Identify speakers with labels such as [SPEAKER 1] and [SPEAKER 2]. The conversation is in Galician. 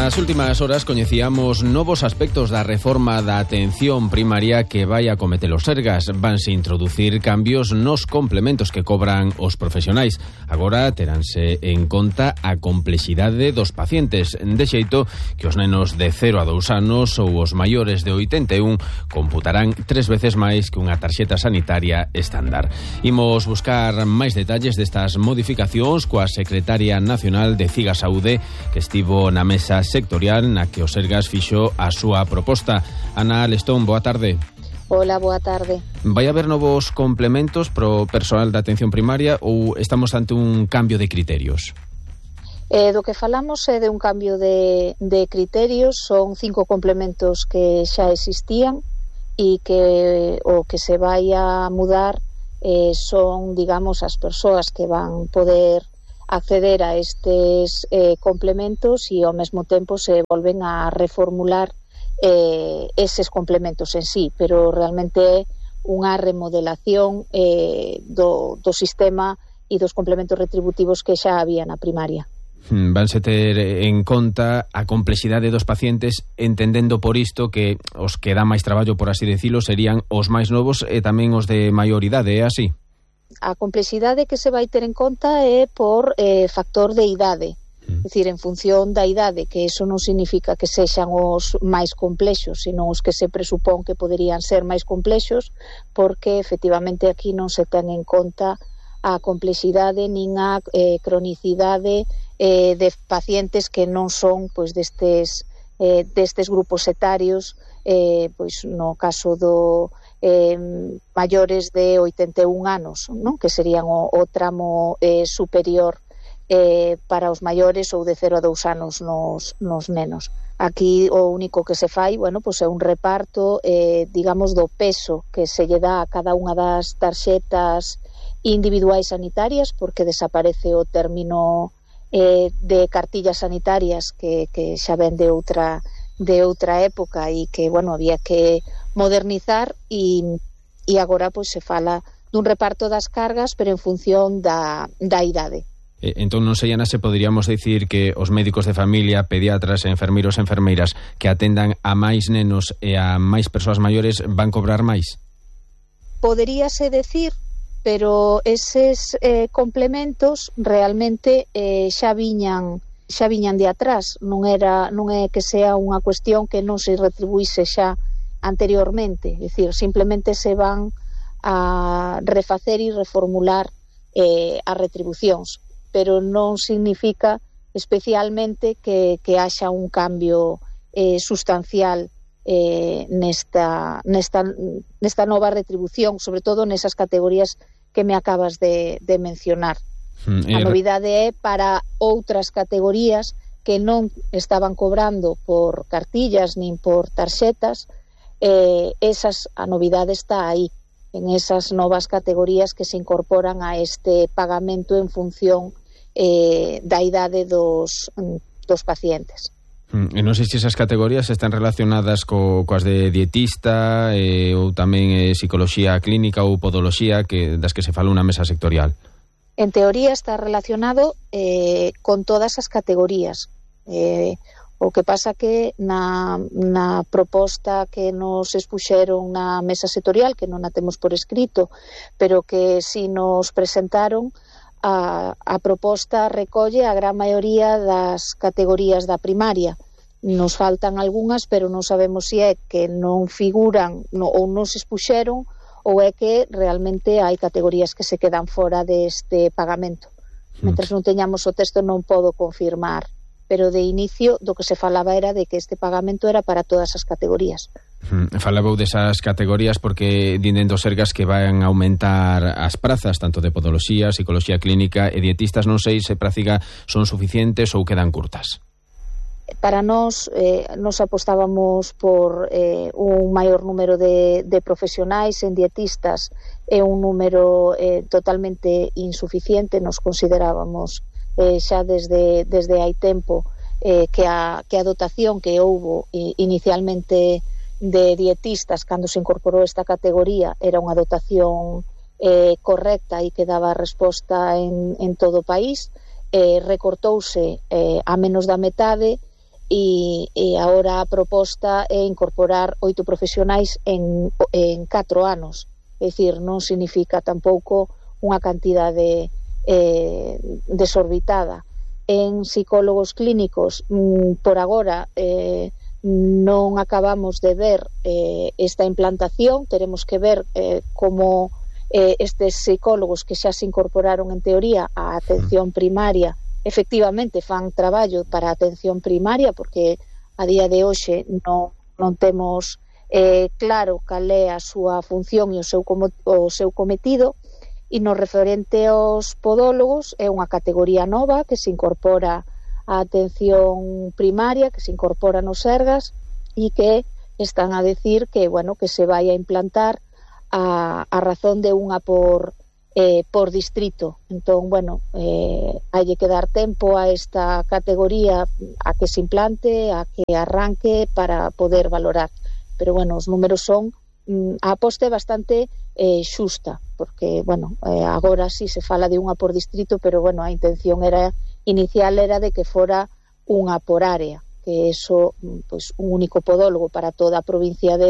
[SPEAKER 1] Nas últimas horas coñecíamos novos aspectos da reforma da atención primaria que vai acometer os Sergas. Vanse introducir cambios nos complementos que cobran os profesionais. Agora teránse en conta a complexidade dos pacientes, de xeito que os nenos de 0 a 2 anos ou os maiores de 81 computarán 3 veces máis que unha tarxeta sanitaria estándar. Imos buscar máis detalles destas modificacións coa secretaria nacional de CIGA Saúde, que estivo na mesa sectorial na que o Sergas fixo a súa proposta. Ana Lestón, boa tarde.
[SPEAKER 2] Hola, boa tarde.
[SPEAKER 1] Vai haber novos complementos pro persoal da atención primaria ou estamos ante un cambio de criterios?
[SPEAKER 2] Do que falamos é de un cambio de criterios. Son 5 complementos que xa existían e que o que se vai a mudar son, digamos, as persoas que van poder acceder a estes complementos e ao mesmo tempo se volven a reformular eses complementos en sí, pero realmente é unha remodelación do sistema e dos complementos retributivos que xa había na primaria.
[SPEAKER 1] Vanse ter en conta a complexidade dos pacientes, entendendo por isto que os que dá máis traballo, por así decirlo, serían os máis novos e tamén os de maior idade, é así?
[SPEAKER 2] A complexidade que se vai ter en conta é por factor de idade, é dicir, en función da idade, que eso non significa que sexan os máis complexos, sino os que se presupón que poderían ser máis complexos, porque efectivamente aquí non se ten en conta a complexidade nin a cronicidade de pacientes que non son pois destes grupos etarios, pois no caso do maiores de 81 anos, non? Que serían o tramo superior para os maiores, ou de 0 a 2 anos nos nenos. Aquí o único que se fai, bueno, pois é un reparto, digamos, do peso que se lle dá a cada unha das tarxetas individuais sanitarias, porque desaparece o término de cartillas sanitarias que xa ven de outra época e que, bueno, había que modernizar e agora pois se fala dun reparto das cargas, pero en función da idade.
[SPEAKER 1] Entón, non sei, Ana, se poderíamos dicir que os médicos de familia, pediatras, enfermeiros e enfermeiras que atendan a máis nenos e a máis persoas maiores van cobrar máis?
[SPEAKER 2] Poderíase decir, pero eses complementos realmente xa viñan de atrás, non é que sea unha cuestión que non se retribuíse xa anteriormente, é dicir, simplemente se van a refacer e reformular as retribucións, pero non significa especialmente que haxa un cambio sustancial nesta nova retribución, sobre todo nesas categorías que me acabas de mencionar. A novidade é para outras categorías que non estaban cobrando por cartillas nin por tarxetas. A novidade está aí, en esas novas categorías que se incorporan a este pagamento en función da idade dos pacientes.
[SPEAKER 1] E non sei se esas categorías están relacionadas coas de dietista ou tamén psicoloxía clínica ou podoloxía das que se falou na mesa sectorial.
[SPEAKER 2] En teoría está relacionado con todas as categorías. O que pasa que na proposta que nos expuxeron na mesa sectorial, que non a temos por escrito, pero que si nos presentaron, a proposta recolle a gran maioría das categorías da primaria. Nos faltan algunhas, pero non sabemos se é que non figuran ou non se expuxeron, ou é que realmente hai categorías que se quedan fora deste pagamento. Mentres non teñamos o texto non podo confirmar, pero de inicio do que se falaba era de que este pagamento era para todas as categorías.
[SPEAKER 1] Falabou desas categorías porque dinden dos Sergas que van a aumentar as prazas tanto de podoloxía, psicoloxía clínica e dietistas. Non sei se para CIGA son suficientes ou quedan curtas.
[SPEAKER 2] Para nós apostábamos por un maior número de profesionais en dietistas e un número totalmente insuficiente. Nos considerábamos xa desde hai tempo que a dotación que houbo inicialmente de dietistas cando se incorporou esta categoría era unha dotación correcta e que daba resposta en todo o país. Recortouse a menos da metade e agora a proposta é incorporar 8 profesionais en 4 anos. É dicir, non significa tampouco unha cantidade desorbitada. En psicólogos clínicos, por agora, non acabamos de ver esta implantación. Teremos que ver como estes psicólogos que xa se incorporaron en teoría á atención primaria efectivamente fan traballo para a atención primaria, porque a día de hoxe non temos claro cal é a súa función e o seu cometido. E no referente aos podólogos, é unha categoría nova que se incorpora á atención primaria, que se incorpora nos Sergas, e que están a decir que, bueno, que se vai a implantar a razón de unha por distrito. Entón, bueno, hai que dar tempo a esta categoría a que se implante, a que arranque para poder valorar. Pero, bueno, os números son a aposta é bastante xusta, porque, bueno, agora sí se fala de unha por distrito, pero, bueno, a intención inicial era de que fora unha por área, que eso, pues, un único podólogo para toda a provincia de